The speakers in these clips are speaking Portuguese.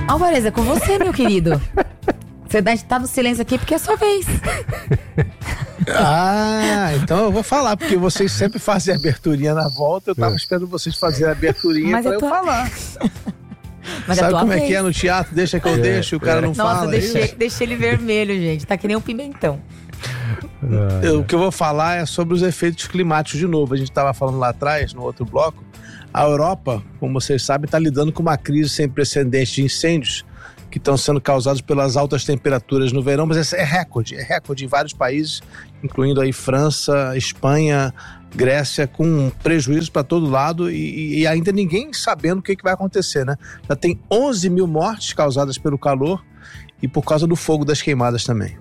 Álvares, é com você, meu querido. Você tá no silêncio aqui porque é sua vez. Então eu vou falar, porque vocês sempre fazem a aberturinha na volta. Eu tava esperando vocês fazerem a aberturinha pra eu falar. Mas sabe como é que é no teatro? Deixa que eu deixo, o cara não fala. Nossa, deixei ele vermelho, gente. Tá que nem um pimentão. O que eu vou falar é sobre os efeitos climáticos de novo. A gente estava falando lá atrás, no outro bloco. A Europa, como vocês sabem, está lidando com uma crise sem precedentes de incêndios que estão sendo causados pelas altas temperaturas no verão, mas é recorde em vários países, incluindo aí França, Espanha, Grécia, com prejuízo para todo lado e ainda ninguém sabendo o que vai acontecer, né? Já tem 11 mil mortes causadas pelo calor e por causa do fogo das queimadas também.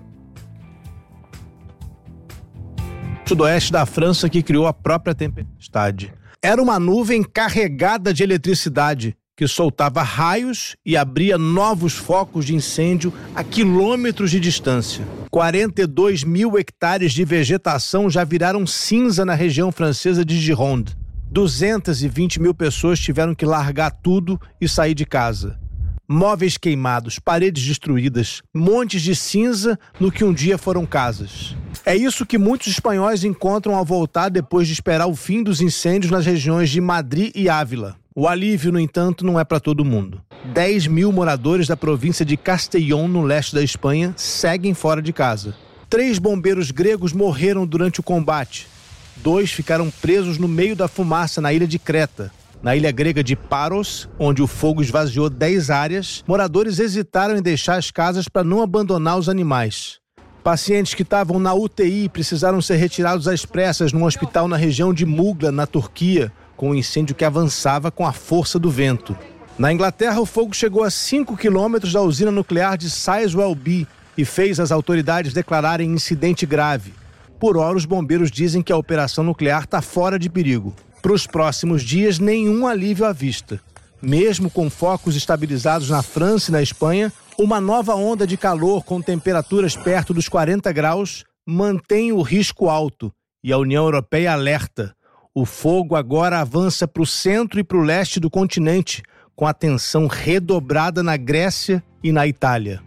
Sudoeste da França que criou a própria tempestade. Era uma nuvem carregada de eletricidade que soltava raios e abria novos focos de incêndio a quilômetros de distância. 42 mil hectares de vegetação já viraram cinza na região francesa de Gironde. 220 mil pessoas tiveram que largar tudo e sair de casa. Móveis queimados, paredes destruídas, montes de cinza no que um dia foram casas. É isso que muitos espanhóis encontram ao voltar depois de esperar o fim dos incêndios nas regiões de Madrid e Ávila. O alívio, no entanto, não é para todo mundo. 10 mil moradores da província de Castellón, no leste da Espanha, seguem fora de casa. 3 bombeiros gregos morreram durante o combate. 2 ficaram presos no meio da fumaça na ilha de Creta. Na ilha grega de Paros, onde o fogo esvaziou 10 áreas, moradores hesitaram em deixar as casas para não abandonar os animais. Pacientes que estavam na UTI precisaram ser retirados às pressas num hospital na região de Mugla, na Turquia, com um incêndio que avançava com a força do vento. Na Inglaterra, o fogo chegou a 5 quilômetros da usina nuclear de Sizewell B e fez as autoridades declararem incidente grave. Por hora, os bombeiros dizem que a operação nuclear está fora de perigo. Para os próximos dias, nenhum alívio à vista. Mesmo com focos estabilizados na França e na Espanha, uma nova onda de calor com temperaturas perto dos 40 graus mantém o risco alto e a União Europeia alerta. O fogo agora avança para o centro e para o leste do continente, com a tensão redobrada na Grécia e na Itália.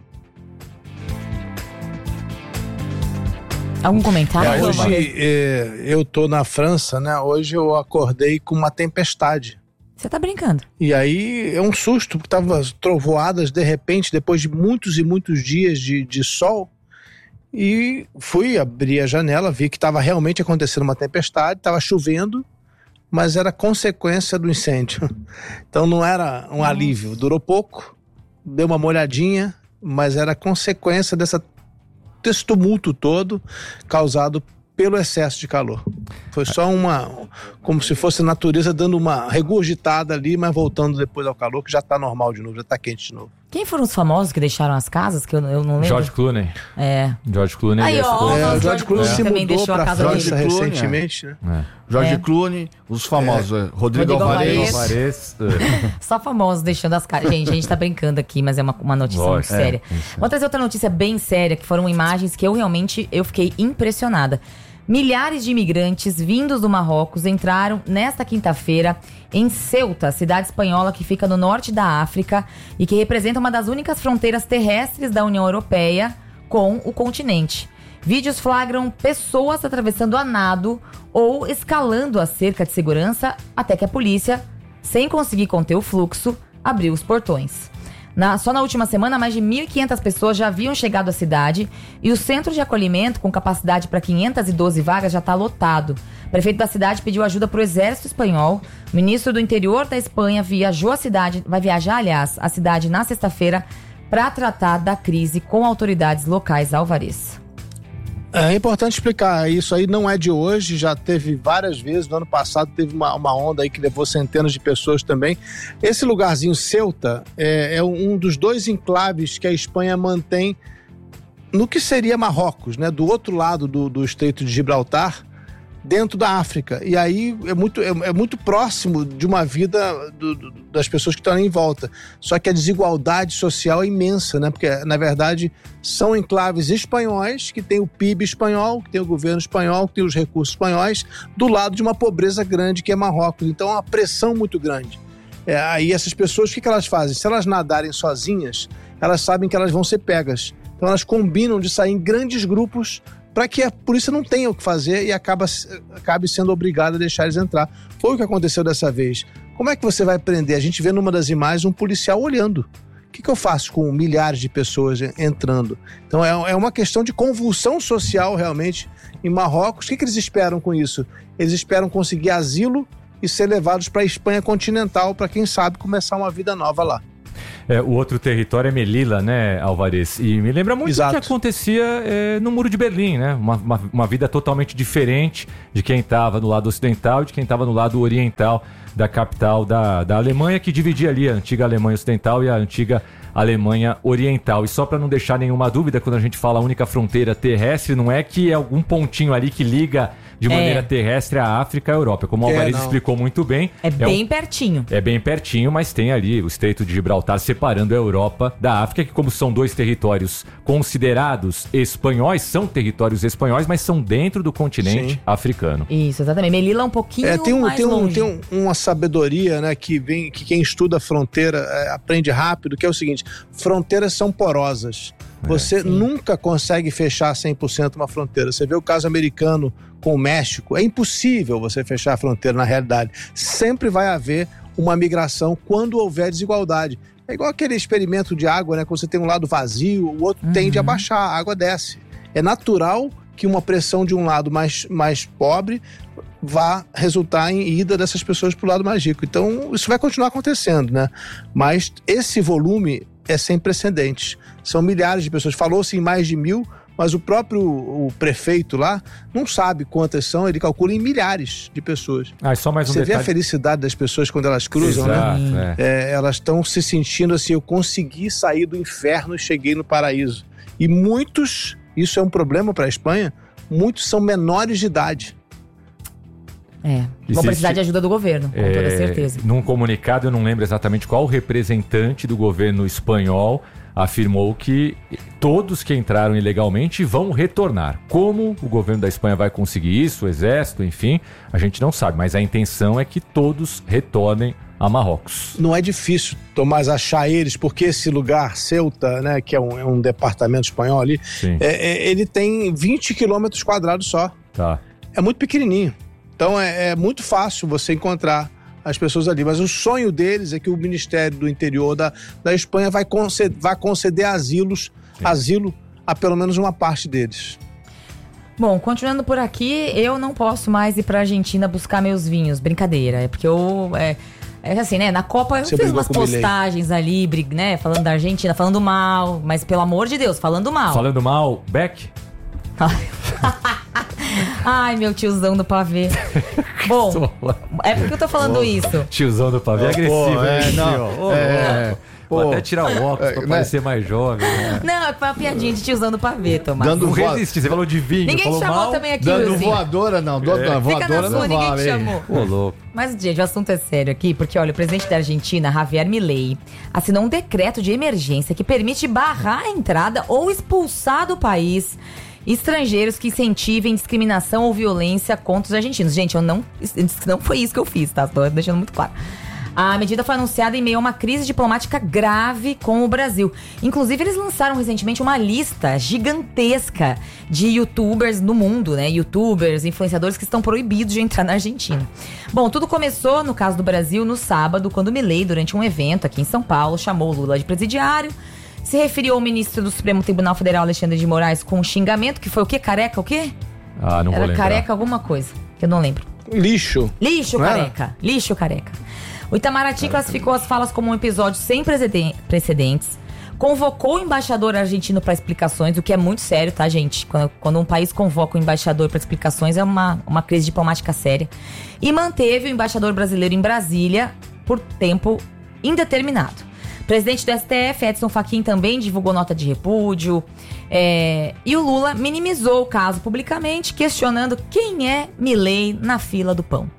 Algum comentário? Hoje eu tô na França, né? Hoje eu acordei com uma tempestade. Você tá brincando? E aí é um susto, porque tava trovoadas de repente, depois de muitos e muitos dias de sol. E fui abrir a janela, vi que estava realmente acontecendo uma tempestade, estava chovendo, mas era consequência do incêndio. Então não era um alívio, durou pouco, deu uma molhadinha, mas era consequência desse tumulto todo causado pelo excesso de calor. Foi só como se fosse a natureza dando uma regurgitada ali, mas voltando depois ao calor, que já tá normal de novo, já tá quente de novo. Quem foram os famosos que deixaram as casas? Que eu não lembro. George Clooney. George Clooney. Aí, o George Clooney se também mudou deixou a pra casa França dele. recentemente, né? George Clooney, os famosos. Rodrigo Alvarez. Só famosos deixando as casas. Gente, a gente tá brincando aqui, mas é uma notícia muito séria. Vou trazer outra notícia bem séria, que foram imagens que eu fiquei impressionada. Milhares de imigrantes vindos do Marrocos entraram nesta quinta-feira em Ceuta, cidade espanhola que fica no norte da África e que representa uma das únicas fronteiras terrestres da União Europeia com o continente. Vídeos flagram pessoas atravessando a nado ou escalando a cerca de segurança até que a polícia, sem conseguir conter o fluxo, abriu os portões. Só na última semana, mais de 1.500 pessoas já haviam chegado à cidade e o centro de acolhimento, com capacidade para 512 vagas, já está lotado. O prefeito da cidade pediu ajuda para o exército espanhol. O ministro do interior da Espanha vai viajar à cidade na sexta-feira para tratar da crise com autoridades locais. Álvares. É importante explicar, isso aí não é de hoje, já teve várias vezes, no ano passado teve uma onda aí que levou centenas de pessoas também. Esse lugarzinho, Ceuta, é um dos 2 enclaves que a Espanha mantém no que seria Marrocos, né? Do outro lado do Estreito de Gibraltar, dentro da África. E aí é muito próximo de uma vida das pessoas que estão ali em volta. Só que a desigualdade social é imensa, né? Porque, na verdade, são enclaves espanhóis que tem o PIB espanhol, que tem o governo espanhol, que tem os recursos espanhóis, do lado de uma pobreza grande que é Marrocos. Então, é uma pressão muito grande. Aí essas pessoas, o que elas fazem? Se elas nadarem sozinhas, elas sabem que elas vão ser pegas. Então elas combinam de sair em grandes grupos para que a polícia não tenha o que fazer e acabe sendo obrigada a deixar eles entrar. Foi o que aconteceu dessa vez. Como é que você vai prender? A gente vê numa das imagens um policial olhando. O que eu faço com milhares de pessoas entrando? Então é uma questão de convulsão social realmente em Marrocos. O que eles esperam com isso? Eles esperam conseguir asilo e ser levados para a Espanha continental para, quem sabe, começar uma vida nova lá. O outro território é Melilla, né, Alvarez? E me lembra muito o que acontecia no Muro de Berlim, né? Uma vida totalmente diferente de quem estava no lado ocidental e de quem estava no lado oriental da capital da Alemanha, que dividia ali a antiga Alemanha Ocidental e a antiga Alemanha Oriental. E só para não deixar nenhuma dúvida, quando a gente fala única fronteira terrestre, não é que é algum pontinho ali que liga de maneira terrestre a África e a Europa. Como o Alvarez explicou muito bem. É bem pertinho. É bem pertinho, mas tem ali o Estreito de Gibraltar separando a Europa da África, que como são dois territórios considerados espanhóis, são territórios espanhóis, mas são dentro do continente africano. Isso, exatamente. Melilla é um pouquinho mais longe. Tem uma sabedoria, né, que quem estuda a fronteira aprende rápido, que é o seguinte: fronteiras são porosas. Você nunca consegue fechar 100% uma fronteira. Você vê o caso americano com o México, é impossível você fechar a fronteira na realidade. Sempre vai haver uma migração quando houver desigualdade. É igual aquele experimento de água, né? Quando você tem um lado vazio, o outro tende a baixar, a água desce. É natural que uma pressão de um lado mais pobre vá resultar em ida dessas pessoas para o lado mais rico. Então, isso vai continuar acontecendo, né? Mas esse volume é sem precedentes. São milhares de pessoas. Falou-se em mais de 1.000, mas o prefeito lá não sabe quantas são, ele calcula em milhares de pessoas. Só mais um Você detalhe. vê a felicidade das pessoas quando elas cruzam, né? Elas estão se sentindo assim: eu consegui sair do inferno e cheguei no paraíso. E muitos, isso é um problema para a Espanha, muitos são menores de idade. Vão precisar de ajuda do governo, com toda certeza. Num comunicado, eu não lembro exatamente qual representante do governo espanhol afirmou que todos que entraram ilegalmente vão retornar. Como o governo da Espanha vai conseguir isso, o exército, enfim, a gente não sabe, mas a intenção é que todos retornem a Marrocos. Não é difícil, Tomás, achar eles, porque esse lugar, Ceuta, né, que é um departamento espanhol ali, ele tem 20 quilômetros quadrados só. É muito pequenininho. Então é muito fácil você encontrar as pessoas ali, mas o sonho deles é que o Ministério do Interior da Espanha vai conceder asilo a pelo menos uma parte deles. Bom, continuando por aqui, eu não posso mais ir pra Argentina buscar meus vinhos. Brincadeira, é porque eu... É assim, né? Na Copa eu fiz umas postagens ali, né? Falando da Argentina, falando mal, mas pelo amor de Deus, falando mal. Falando mal, Beck? Ai, meu tiozão do pavê. Bom, é porque eu tô falando isso. Tiozão do pavê é agressivo. Vou até tirar o óculos pra parecer mais jovem. Né? Não, foi uma piadinha de tiozão do pavê, Tomás. Não resiste, você falou de vinho, ninguém falou te chamou mal. também aqui, dando voadora, não. Voadora não ninguém vale. te chamou. Pô, louco. Mas, gente, o assunto é sério aqui, porque, olha, o presidente da Argentina, Javier Milei, assinou um decreto de emergência que permite barrar a entrada ou expulsar do país estrangeiros que incentivem discriminação ou violência contra os argentinos. Gente, não foi isso que eu fiz, tá? Tô deixando muito claro. A medida foi anunciada em meio a uma crise diplomática grave com o Brasil. Inclusive, eles lançaram recentemente uma lista gigantesca de youtubers no mundo, né? Youtubers, influenciadores que estão proibidos de entrar na Argentina. Bom, tudo começou, no caso do Brasil, no sábado, quando Milei, durante um evento aqui em São Paulo, chamou o Lula de presidiário, se referiu ao ministro do Supremo Tribunal Federal, Alexandre de Moraes, com um xingamento, que foi o quê? Careca o quê? Não vou lembrar. Era careca alguma coisa, que eu não lembro. Lixo, careca. Lixo, careca. O Itamaraty classificou as falas como um episódio sem precedentes, convocou o embaixador argentino para explicações, o que é muito sério, tá, gente? Quando um país convoca o embaixador para explicações, é uma crise diplomática séria. E manteve o embaixador brasileiro em Brasília por tempo indeterminado. O presidente do STF, Edson Fachin, também divulgou nota de repúdio. E o Lula minimizou o caso publicamente, questionando quem é Milei na fila do pão.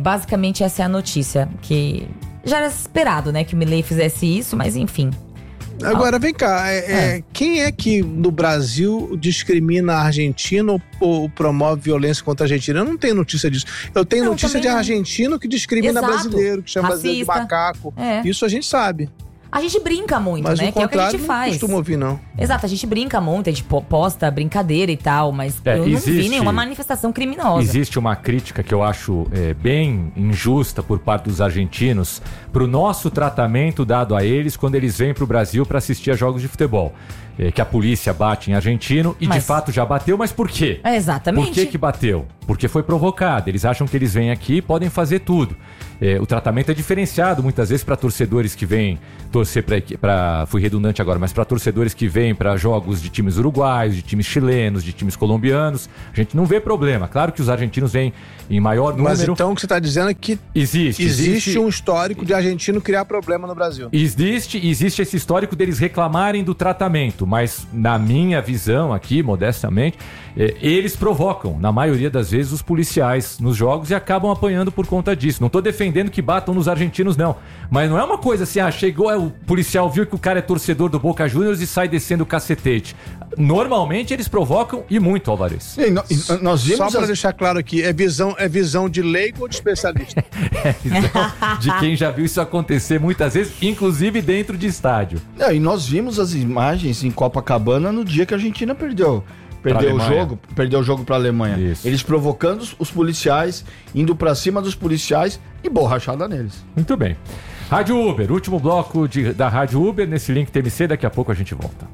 Basicamente essa é a notícia, que já era esperado, né, que o Milei fizesse isso, mas enfim, Agora, vem cá, quem é que no Brasil discrimina argentino ou promove violência contra argentino? Eu não tenho notícia disso. Eu tenho notícia de argentino que discrimina brasileiro, que chama brasileiro de macaco. Isso a gente sabe. A gente brinca muito, mas né? Que é o que a gente faz. Não costumo ouvir, não. Exato, a gente brinca muito, a gente posta brincadeira e tal, mas eu não vi nenhuma manifestação criminosa. Existe uma crítica que eu acho bem injusta por parte dos argentinos pro nosso tratamento dado a eles quando eles vêm pro Brasil para assistir a jogos de futebol. Que a polícia bate em argentino e de fato já bateu, mas por quê? Exatamente. Por que bateu? Porque foi provocado. Eles acham que eles vêm aqui e podem fazer tudo. O tratamento é diferenciado muitas vezes para torcedores que vêm torcer para fui redundante agora, mas para torcedores que vêm para jogos de times uruguaios, de times chilenos, de times colombianos. A gente não vê problema. Claro que os argentinos vêm em maior número. Mas então o que você está dizendo é que existe um histórico de argentino criar problema no Brasil. Existe esse histórico deles reclamarem do tratamento, mas na minha visão aqui, modestamente, eles provocam, na maioria das vezes, os policiais nos jogos e acabam apanhando por conta disso. Não estou defendendo que batam nos argentinos, não. Mas não é uma coisa assim, chegou, o policial viu que o cara é torcedor do Boca Juniors e sai descendo o cacetete. Normalmente eles provocam e muito, Alvarez. Nós vimos só para deixar claro aqui, é visão de leigo ou de especialista? Visão de quem já viu isso acontecer muitas vezes, inclusive dentro de estádio. E nós vimos as imagens em Copacabana no dia que a Argentina perdeu o jogo para a Alemanha. Isso. Eles provocando os policiais, indo para cima dos policiais e borrachada neles. Muito bem. Rádio Uber, último bloco da Rádio Uber, nesse link TMC, daqui a pouco a gente volta.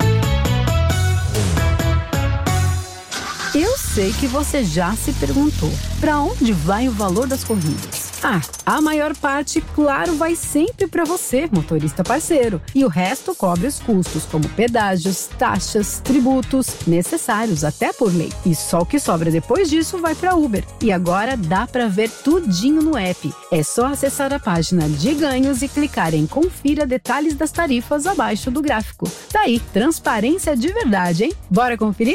Eu sei que você já se perguntou, para onde vai o valor das corridas? A maior parte, claro, vai sempre para você, motorista parceiro. E o resto cobre os custos, como pedágios, taxas, tributos, necessários até por lei. E só o que sobra depois disso vai para Uber. E agora dá para ver tudinho no app. É só acessar a página de ganhos e clicar em Confira detalhes das tarifas abaixo do gráfico. Daí, transparência de verdade, hein? Bora conferir?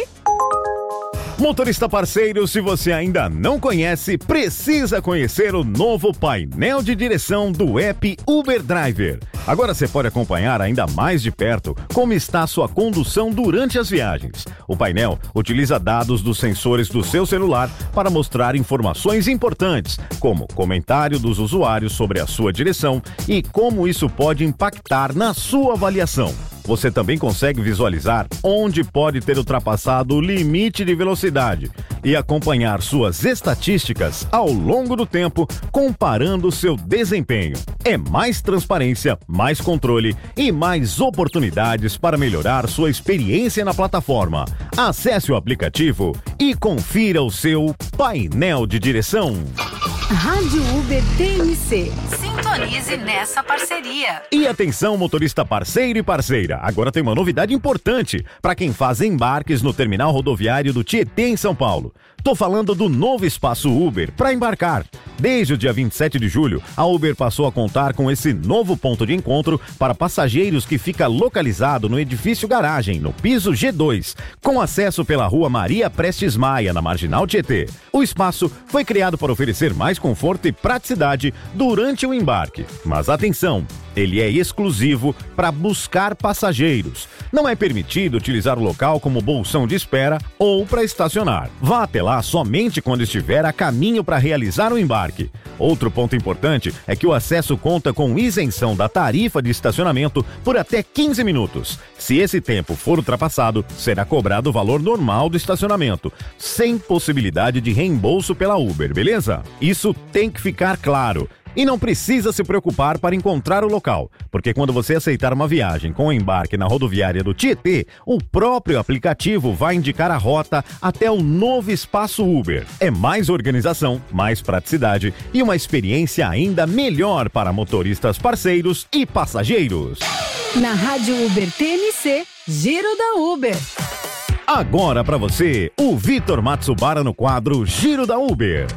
Motorista parceiro, se você ainda não conhece, precisa conhecer o novo painel de direção do app Uber Driver. Agora você pode acompanhar ainda mais de perto como está a sua condução durante as viagens. O painel utiliza dados dos sensores do seu celular para mostrar informações importantes, como comentário dos usuários sobre a sua direção e como isso pode impactar na sua avaliação. Você também consegue visualizar onde pode ter ultrapassado o limite de velocidade e acompanhar suas estatísticas ao longo do tempo, comparando seu desempenho. É mais transparência, mais controle e mais oportunidades para melhorar sua experiência na plataforma. Acesse o aplicativo e confira o seu painel de direção. Rádio Uber TMC. Sintonize nessa parceria. E atenção, motorista parceiro e parceira. Agora tem uma novidade importante para quem faz embarques no terminal rodoviário do Tietê, em São Paulo. Tô falando do novo espaço Uber para embarcar. Desde o dia 27 de julho, a Uber passou a contar com esse novo ponto de encontro para passageiros que fica localizado no edifício garagem, no piso G2, com acesso pela rua Maria Prestes Maia, na Marginal Tietê. O espaço foi criado para oferecer mais conforto e praticidade durante o embarque. Mas atenção! Ele é exclusivo para buscar passageiros. Não é permitido utilizar o local como bolsão de espera ou para estacionar. Vá até lá somente quando estiver a caminho para realizar o embarque. Outro ponto importante é que o acesso conta com isenção da tarifa de estacionamento por até 15 minutos. Se esse tempo for ultrapassado, será cobrado o valor normal do estacionamento, sem possibilidade de reembolso pela Uber, beleza? Isso tem que ficar claro. E não precisa se preocupar para encontrar o local, porque quando você aceitar uma viagem com embarque na rodoviária do Tietê, o próprio aplicativo vai indicar a rota até o novo espaço Uber. É mais organização, mais praticidade e uma experiência ainda melhor para motoristas parceiros e passageiros. Na Rádio Uber TMC, Giro da Uber. Agora para você, o Vitor Matsubara no quadro Giro da Uber.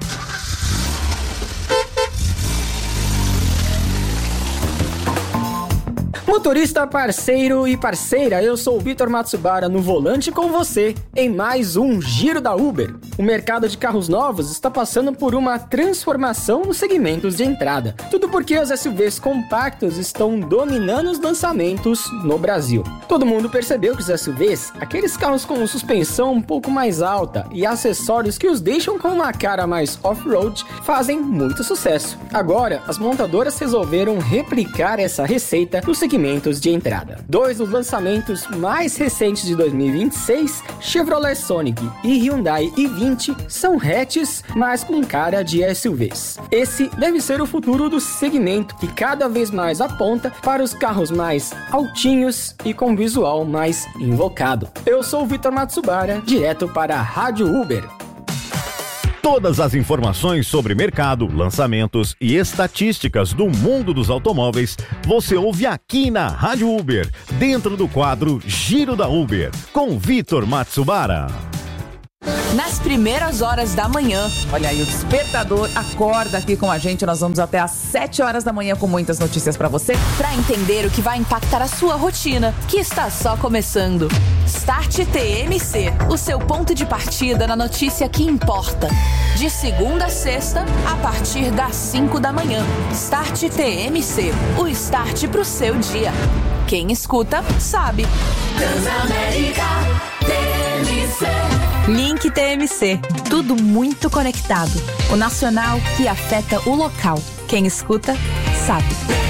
Motorista parceiro e parceira, eu sou o Vitor Matsubara no volante com você em mais um Giro da Uber. O mercado de carros novos está passando por uma transformação nos segmentos de entrada. Tudo porque os SUVs compactos estão dominando os lançamentos no Brasil. Todo mundo percebeu que os SUVs, aqueles carros com suspensão um pouco mais alta e acessórios que os deixam com uma cara mais off-road, fazem muito sucesso. Agora, as montadoras resolveram replicar essa receita nos segmentos de entrada. 2 dos lançamentos mais recentes de 2026, Chevrolet Sonic e Hyundai i20, são hatches, mas com cara de SUVs. Esse deve ser o futuro do segmento, que cada vez mais aponta para os carros mais altinhos e com visual mais invocado. Eu sou o Vitor Matsubara, direto para a Rádio Uber. Todas as informações sobre mercado, lançamentos e estatísticas do mundo dos automóveis você ouve aqui na Rádio Uber, dentro do quadro Giro da Uber, com Vitor Matsubara. Nas primeiras horas da manhã, olha aí, o despertador acorda aqui com a gente. Nós vamos até às 7 horas da manhã com muitas notícias pra você, pra entender o que vai impactar a sua rotina, que está só começando. Start TMC, o seu ponto de partida na notícia que importa. De segunda a sexta, a partir das 5 da manhã. Start TMC, o start pro seu dia. Quem escuta, sabe. Transamérica TMC. Link TMC, tudo muito conectado. O nacional que afeta o local. Quem escuta, sabe.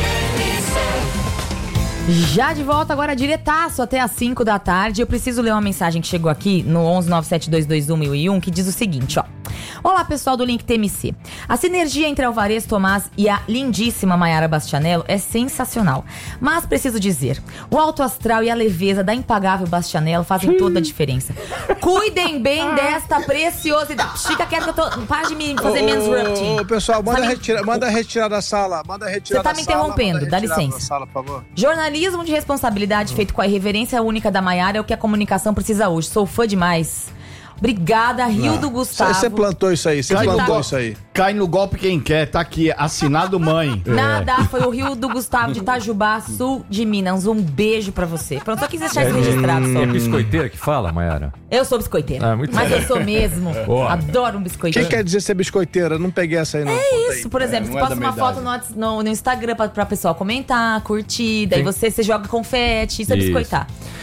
Já de volta agora, diretaço até às 5 da tarde. Eu preciso ler uma mensagem que chegou aqui no 11972211001, que diz o seguinte, ó. Olá, pessoal do Link TMC. A sinergia entre Alvarez Tomás e a lindíssima Mayara Bastianello é sensacional. Mas preciso dizer, o alto astral e a leveza da impagável Bastianello fazem toda a diferença. Cuidem bem desta preciosidade. Fica quieto que eu tô... Para de me fazer menos disrupting. Ô, pessoal, manda retirar da sala. Manda retirar da sala. Você tá me interrompendo, dá licença. Sala, por favor. Jornalismo de responsabilidade feito com a irreverência única da Mayara é o que a comunicação precisa hoje. Sou fã demais. Obrigada, Rio do Gustavo. Você plantou isso aí, isso aí. Cai no golpe quem quer, tá aqui, assinado mãe. Nada, foi o Rio do Gustavo de Itajubá, sul de Minas. Um beijo pra você. Pronto, só quis deixar isso registrado. Só. É biscoiteira que fala, Mayara? Eu sou biscoiteira, mas eu sou mesmo. Adoro um biscoiteiro. O que quer dizer ser biscoiteira? Não peguei essa aí, não. É isso, por exemplo, você posta uma foto no Instagram pra pessoal comentar, curtir, daí você joga confete, isso é biscoitar.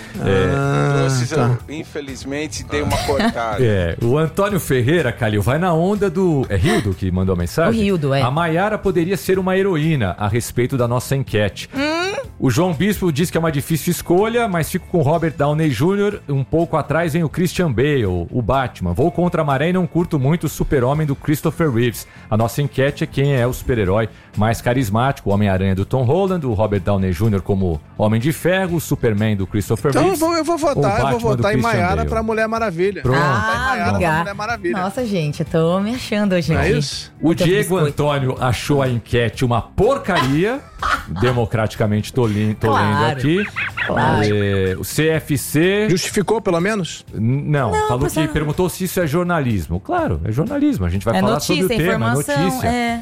Infelizmente dei uma cortada. O Antônio Ferreira, Calil, vai na onda do... É Rildo que mandou a mensagem? O Rildo, A Mayara poderia ser uma heroína a respeito da nossa enquete. O João Bispo diz que é uma difícil escolha, mas fico com Robert Downey Jr. Um pouco atrás vem o Christian Bale, o Batman. Vou contra a maré e não curto muito o super-homem do Christopher Reeves. A nossa enquete é quem é o super-herói mais carismático. O Homem-Aranha do Tom Holland, o Robert Downey Jr. como Homem de Ferro, o Superman do Christopher Reeves. Então eu vou votar em Mayara pra Mulher Maravilha. Pronto. Mulher Maravilha. Nossa, gente, eu tô me achando hoje. Não é isso? O Diego Antônio achou a enquete uma porcaria. Democraticamente tô lendo aqui. Claro. O CFC... Justificou, pelo menos? Não, falou que perguntou se isso é jornalismo. Claro, é jornalismo. A gente vai falar sobre o tema, notícia.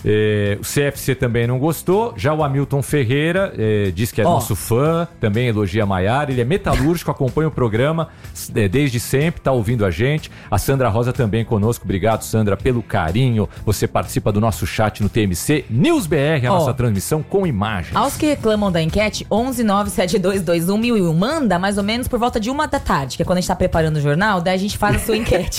O CFC também não gostou. Já o Hamilton Ferreira diz que é nosso fã, também elogia a Mayara. Ele é metalúrgico, acompanha o programa desde sempre, tá ouvindo a gente. A Sandra Rosa também conosco. Obrigado, Sandra, pelo carinho. Você participa do nosso chat no TMC News BR, a nossa transmissão com imagens. Aos que reclamam da enquete, 11972211001, manda mais ou menos por volta de 1 da tarde, que é quando a gente tá preparando o jornal, daí a gente faz a sua enquete.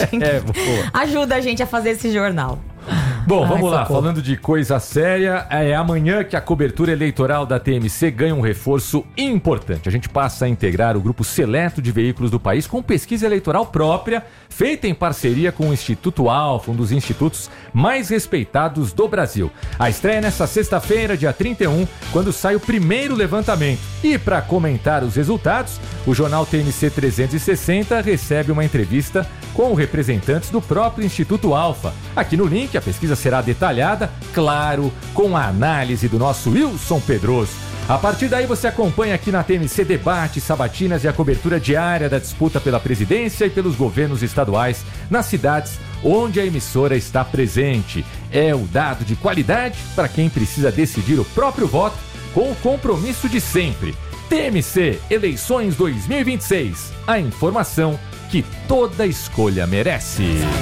Ajuda a gente a fazer esse jornal. Bom, vamos lá, falando de coisa séria, é amanhã que a cobertura eleitoral da TMC ganha um reforço importante. A gente passa a integrar o grupo seleto de veículos do país com pesquisa eleitoral própria, feita em parceria com o Instituto Alfa, um dos institutos mais respeitados do Brasil. A estreia é nesta sexta-feira, dia 31, quando sai o primeiro levantamento. E para comentar os resultados, o jornal TMC 360 recebe uma entrevista com representantes do próprio Instituto Alfa. Aqui no link, a pesquisa será detalhada, claro, com a análise do nosso Wilson Pedroso. A partir daí você acompanha aqui na TMC debates, sabatinas e a cobertura diária da disputa pela presidência e pelos governos estaduais nas cidades onde a emissora está presente. É o dado de qualidade para quem precisa decidir o próprio voto com o compromisso de sempre. TMC Eleições 2026. A informação que toda escolha merece.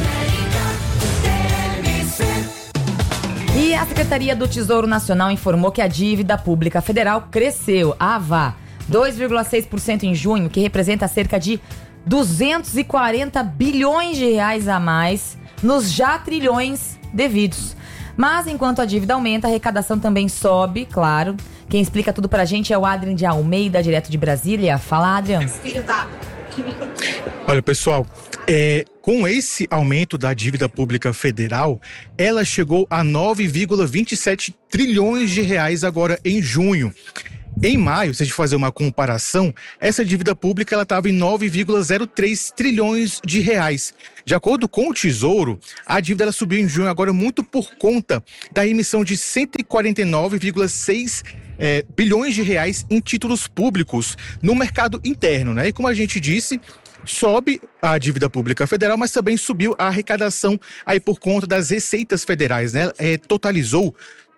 E a Secretaria do Tesouro Nacional informou que a dívida pública federal cresceu, AVA, 2,6% em junho, que representa cerca de 240 bilhões de reais a mais nos já trilhões devidos. Mas enquanto a dívida aumenta, a arrecadação também sobe, claro. Quem explica tudo pra gente é o Adrian de Almeida, direto de Brasília. Fala, Adrian. Olha, pessoal, com esse aumento da dívida pública federal, ela chegou a 9,27 trilhões de reais agora em junho. Em maio, se a gente fazer uma comparação, essa dívida pública estava em 9,03 trilhões de reais. De acordo com o Tesouro, a dívida ela subiu em junho agora muito por conta da emissão de 149,6 bilhões de reais em títulos públicos no mercado interno, né? E como a gente disse, sobe a dívida pública federal, mas também subiu a arrecadação aí por conta das receitas federais, né? Totalizou